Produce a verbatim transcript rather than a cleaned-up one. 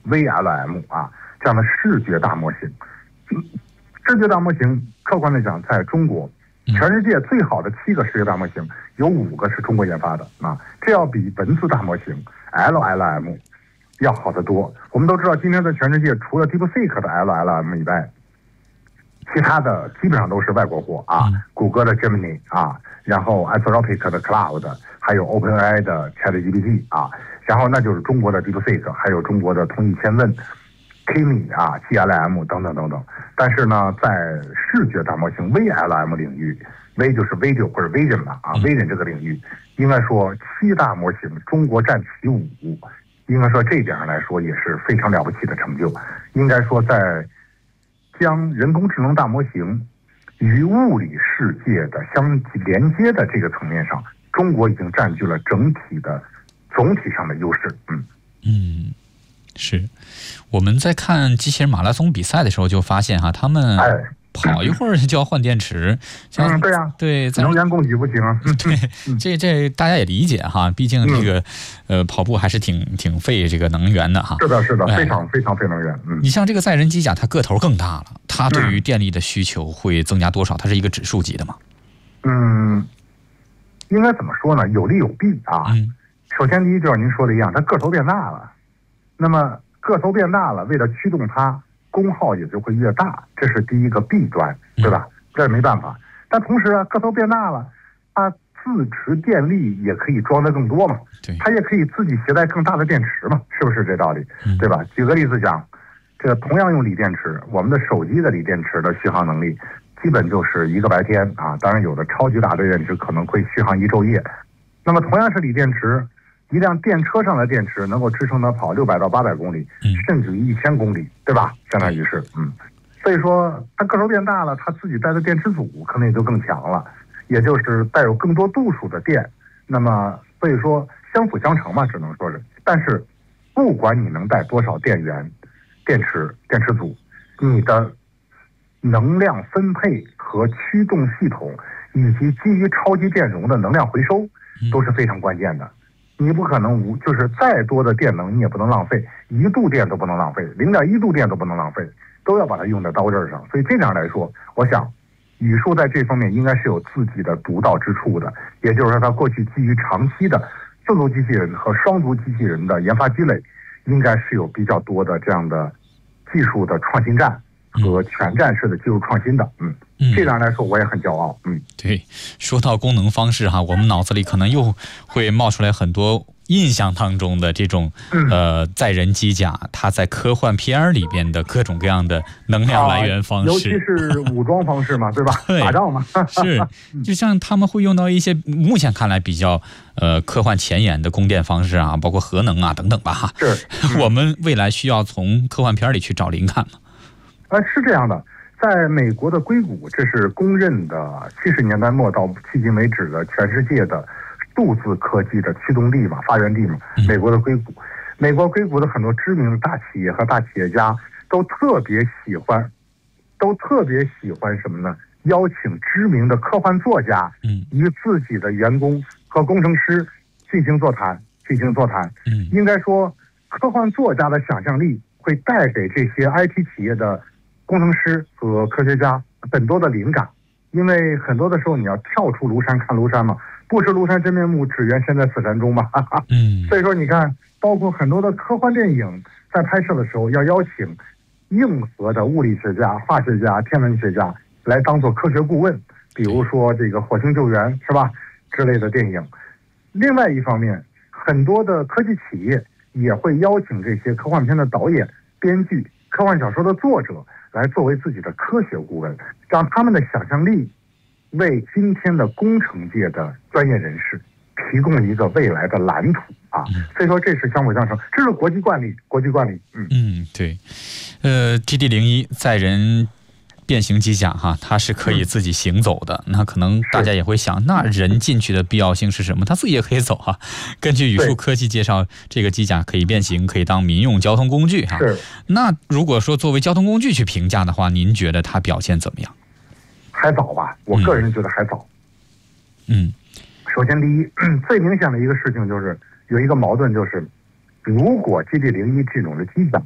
V L M 啊这样的视觉大模型。视觉大模型客观来讲，在中国，全世界最好的七个视觉大模型，有五个是中国研发的啊，这要比文字大模型 L L M 要好得多。我们都知道，今天在全世界除了 DeepSeek 的 L L M 以外，其他的基本上都是外国货啊，嗯、谷歌的 Gemini 啊，然后 Anthropic 的 Cloud， 还有 OpenAI 的 ChatGPT 啊，然后那就是中国的 DeepSeek， 还有中国的通义千问、Kimi 啊、G L M 等等等等。但是呢，在视觉大模型 V L M 领域 ，V 就是 Video 或者 Vision 嘛啊 ，Vision 这个领域，应该说七大模型中国占其五，应该说这一点上来说也是非常了不起的成就。应该说在将人工智能大模型与物理世界的相连接的这个层面上，中国已经占据了整体的总体上的优势。嗯嗯，是。我们在看机器人马拉松比赛的时候，就发现哈，他们跑一会儿就要换电池。 嗯，对呀、啊， 对， 能源供给不行啊。 对，这这大家也理解哈，毕竟这个、嗯、呃跑步还是挺挺费这个能源的哈。 是的，是的，非常非常费能源。嗯， 你像这个载人机甲，它个头更大了，它对于电力的需求会增加多少？它是一个指数级的吗？ 嗯，应该怎么说呢？有利有弊啊。嗯、首先，第一就像您说的一样，它个头变大了，那么个头变大了，为了驱动它，功耗也就会越大，这是第一个弊端，对吧？这没办法。但同时啊，个头变大了，它自持电力也可以装得更多嘛，它也可以自己携带更大的电池嘛，是不是这道理？对吧？举个例子讲，这个同样用锂电池，我们的手机的锂电池的续航能力基本就是一个白天啊，当然有的超级大的电池可能会续航一昼夜。那么同样是锂电池，一辆电车上的电池能够支撑它跑六百到八百公里，甚至于一千公里，对吧？相当于是，嗯，所以说它个头变大了，它自己带的电池组可能也就更强了，也就是带有更多度数的电。那么所以说相辅相成嘛，只能说是。但是不管你能带多少电源、电池、电池组，你的能量分配和驱动系统，以及基于超级电容的能量回收，都是非常关键的。你不可能无，就是再多的电能你也不能浪费，一度电都不能浪费，零点一度电都不能浪费，都要把它用在刀刃上。所以这样来说，我想宇树在这方面应该是有自己的独到之处的，也就是说，它过去基于长期的自足机器人和双足机器人的研发积累，应该是有比较多的这样的技术的创新战和全站式的技术创新的。嗯。这样来说，我也很骄傲。嗯， 对，说到功能方式哈，我们脑子里可能又会冒出来很多印象当中的这种、嗯、呃载人机甲，它在科幻片里边的各种各样的能量来源方式，啊、 尤其是武装方式嘛，对吧？ 对， 打仗嘛， 是，就像他们会用到一些目前看来比较呃科幻前沿的供电方式啊，包括核能啊等等吧哈。 是， 嗯、我们未来需要从科幻片里去找灵感嘛？ 呃，是这样的。在美国的硅谷，这是公认的七十年代末到迄今为止的全世界的数字科技的驱动力嘛，发源地嘛。美国的硅谷，美国硅谷的很多知名的大企业和大企业家都特别喜欢，都特别喜欢什么呢？邀请知名的科幻作家，与自己的员工和工程师进行座谈，进行座谈。嗯，应该说，科幻作家的想象力会带给这些 I T 企业的工程师和科学家很多的灵感，因为很多的时候你要跳出庐山看庐山嘛，不识庐山真面目，只缘身在此山中嘛。哈哈嗯，所以说你看，包括很多的科幻电影在拍摄的时候，要邀请硬核的物理学家、化学家、天文学家来当做科学顾问，比如说这个《火星救援》是吧之类的电影。另外一方面，很多的科技企业也会邀请这些科幻片的导演、编剧、科幻小说的作者来作为自己的科学顾问，让他们的想象力为今天的工程界的专业人士提供一个未来的蓝图啊！所以说这是相辅相成，这是国际惯例，国际惯例。嗯嗯，对，呃 ，G D 零一载人变形机甲哈，它是可以自己行走的。嗯、那可能大家也会想，那人进去的必要性是什么？它自己也可以走哈。根据宇树科技介绍，这个机甲可以变形，可以当民用交通工具哈。那如果说作为交通工具去评价的话，您觉得它表现怎么样？ 还早吧，我个人觉得还早。 嗯， 首先第一，最明显的一个事情就是有一个矛盾，就是如果 G D 零一这种的机甲